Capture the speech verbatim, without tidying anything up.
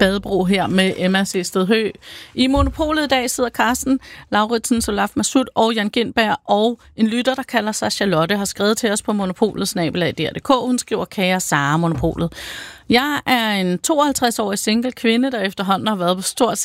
Badebro her med Emma Sehested Høgh. I Monopolet i dag sidder Carsten Lauritsen, Solaf Masud og Jan Gintberg, og en lytter, der kalder sig Charlotte, har skrevet til os på monopolet snabel-a punktum d k. Hun skriver, kære Sara Monopolet. Jeg er en tooghalvtreds-årig single kvinde, der efterhånden har været på stort